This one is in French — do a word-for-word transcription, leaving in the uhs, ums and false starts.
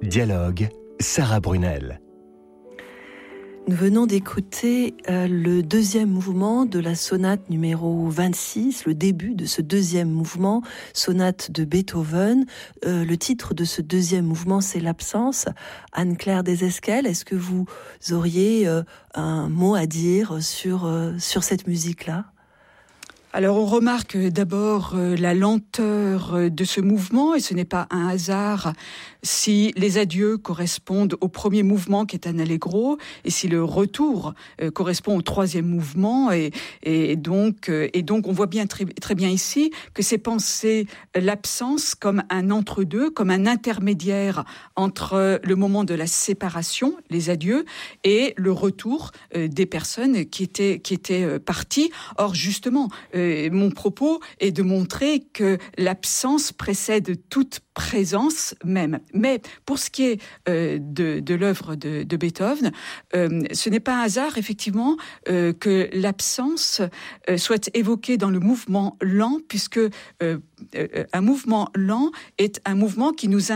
Dialogue, Sarah Brunel. Nous venons d'écouter euh, le deuxième mouvement de la sonate numéro vingt-six, le début de ce deuxième mouvement, sonate de Beethoven. Euh, le titre de ce deuxième mouvement, c'est l'absence. Anne-Claire Desesquelles, est-ce que vous auriez euh, un mot à dire sur, euh, sur cette musique-là ? Alors on remarque d'abord euh, la lenteur de ce mouvement, et ce n'est pas un hasard si les adieux correspondent au premier mouvement qui est un allegro, et si le retour euh, correspond au troisième mouvement, et, et, donc, euh, et donc on voit bien très, très bien ici que c'est penser l'absence comme un entre-deux, comme un intermédiaire entre le moment de la séparation, les adieux, et le retour euh, des personnes qui étaient, qui étaient euh, parties. Or justement, euh, mon propos est de montrer que l'absence précède toute présence même. Mais pour ce qui est euh, de, de l'œuvre de, de Beethoven, euh, ce n'est pas un hasard, effectivement, euh, que l'absence euh, soit évoquée dans le mouvement lent, puisque euh, euh, un mouvement lent est un mouvement qui nous